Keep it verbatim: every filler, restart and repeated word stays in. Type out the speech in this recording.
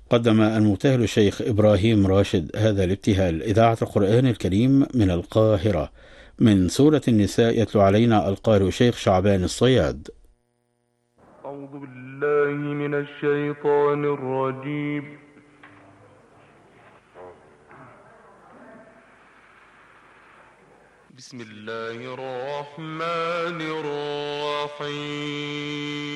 قدم المبتهل الشيخ إبراهيم راشد هذا الابتهال. إذاعة القرآن الكريم من القاهرة، من سورة النساء، يتلو علينا القارئ الشيخ شعبان الصياد. أعوذ بالله من الشيطان الرجيم. بسم الله الرحمن الرحيم.